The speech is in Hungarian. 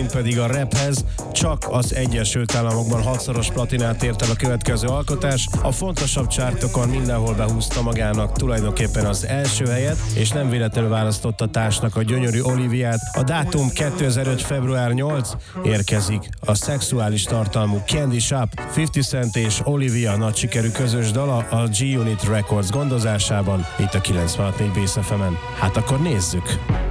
pedig a raphez, csak az Egyesült Államokban 6-szoros platinát ért el a következő alkotás. A fontosabb csártokon mindenhol behúzta magának tulajdonképpen az első helyet, és nem véletlenül választotta társnak a gyönyörű Oliviát. A dátum 2005. február 8 érkezik a szexuális tartalmú Candy Shop, 50 Cent és Olivia nagy sikerű közös dala a G-Unit Records gondozásában, itt a 96.4 Bass FM-en. Hát akkor nézzük!